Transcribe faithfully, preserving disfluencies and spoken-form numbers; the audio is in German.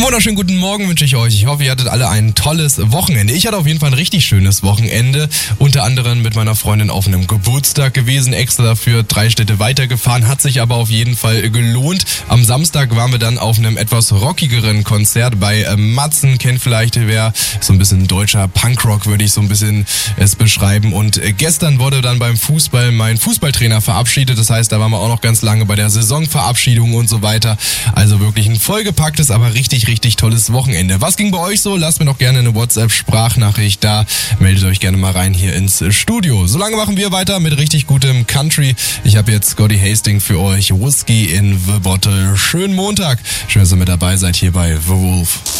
Wunderschönen guten Morgen wünsche ich euch. Ich hoffe, ihr hattet alle ein tolles Wochenende. Ich hatte auf jeden Fall ein richtig schönes Wochenende. Unter anderem mit meiner Freundin auf einem Geburtstag gewesen, extra dafür drei Städte weitergefahren. Hat sich aber auf jeden Fall gelohnt. Am Samstag waren wir dann auf einem etwas rockigeren Konzert bei äh, Matzen. Kennt vielleicht wer, so ein bisschen deutscher Punkrock würde ich so ein bisschen es beschreiben. Und äh, gestern wurde dann beim Fußball mein Fußballtrainer verabschiedet. Das heißt, da waren wir auch noch ganz lange bei der Saisonverabschiedung und so weiter. Also wirklich ein vollgepacktes, aber richtig, richtig tolles Wochenende. Was ging bei euch so? Lasst mir doch gerne eine WhatsApp-Sprachnachricht da. Meldet euch gerne mal rein hier ins Studio. Solange machen wir weiter mit richtig gutem Country. Ich habe jetzt Scotty Hastings für euch. Whiskey in the Bottle. Schönen Montag. Schön, dass ihr mit dabei seid hier bei The Wolf.